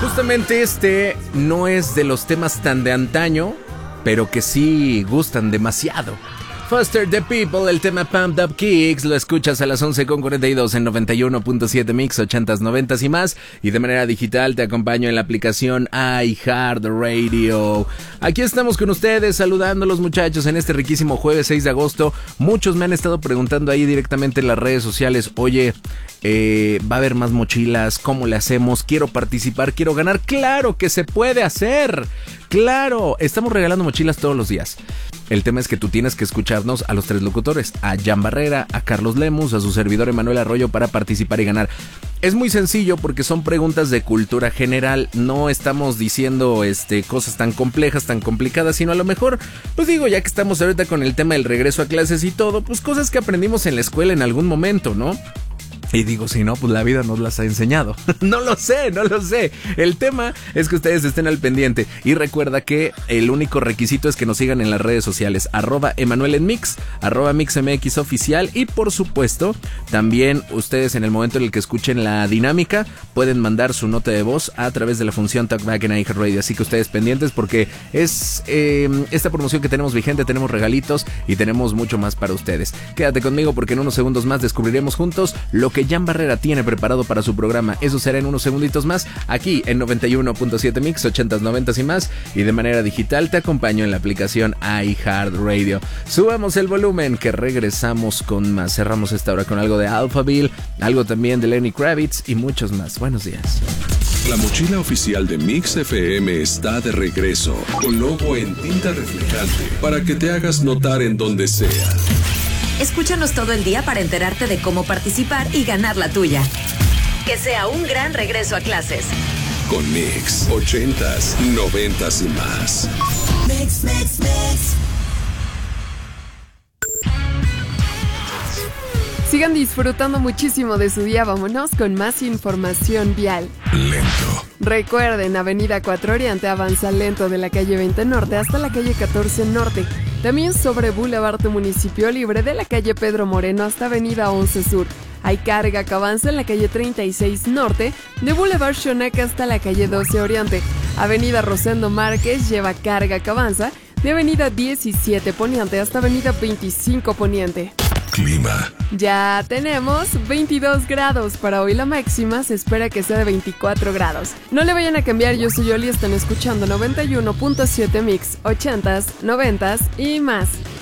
Justamente este no es de los temas tan de antaño, pero que sí gustan demasiado. Foster the People, el tema Pumped Up Kicks, lo escuchas a las 11:42 en 91.7 Mix, 80s, 90s y más. Y de manera digital te acompaño en la aplicación iHeartRadio. Aquí estamos con ustedes, saludando a los muchachos en este riquísimo jueves 6 de agosto. Muchos me han estado preguntando ahí directamente en las redes sociales, oye, ¿va a haber más mochilas? ¿Cómo le hacemos? Quiero participar, quiero ganar. ¡Claro que se puede hacer! ¡Claro! Estamos regalando mochilas todos los días. El tema es que tú tienes que escucharnos a los tres locutores, a Jan Barrera, a Carlos Lemus, a su servidor Emanuel Arroyo para participar y ganar. Es muy sencillo porque son preguntas de cultura general, no estamos diciendo cosas tan complejas, tan complicadas, sino a lo mejor, pues digo, ya que estamos ahorita con el tema del regreso a clases y todo, pues cosas que aprendimos en la escuela en algún momento, ¿no? Y digo, si no, pues la vida nos las ha enseñado. No lo sé. El tema es que ustedes estén al pendiente. Y recuerda que el único requisito es que nos sigan en las redes sociales. @Emanuel en Mix, @MixMX oficial. Y por supuesto, también ustedes en el momento en el que escuchen la dinámica, pueden mandar su nota de voz a través de la función Talkback en iHeartRadio. Así que ustedes pendientes porque es esta promoción que tenemos vigente, tenemos regalitos y tenemos mucho más para ustedes. Quédate conmigo porque en unos segundos más descubriremos juntos lo que Jan Barrera tiene preparado para su programa. Eso será en unos segunditos más, aquí en 91.7 Mix, 80s, 90s y más. Y de manera digital te acompaño en la aplicación iHeartRadio. Subamos el volumen que regresamos con más. Cerramos esta hora con algo de Alphaville, algo también de Lenny Kravitz y muchos más. Buenos días. La mochila oficial de Mix FM está de regreso, con logo en tinta reflejante, para que te hagas notar en donde sea. Escúchanos todo el día para enterarte de cómo participar y ganar la tuya. Que sea un gran regreso a clases. Con Mix, 80s, 90s y más. Mix. Sigan disfrutando muchísimo de su día. Vámonos con más información vial. Lento. Recuerden, Avenida 4 Oriente avanza lento de la calle 20 Norte hasta la calle 14 Norte. También sobre Boulevard Municipio Libre de la calle Pedro Moreno hasta Avenida 11 Sur. Hay carga que avanza en la calle 36 Norte, de Boulevard Xonaca hasta la calle 12 Oriente. Avenida Rosendo Márquez lleva carga que avanza de Avenida 17 Poniente hasta Avenida 25 Poniente. Clima. Ya tenemos 22 grados. Para hoy la máxima se espera que sea de 24 grados. No le vayan a cambiar, yo soy Yoli, están escuchando 91.7 Mix, 80s, 90s y más.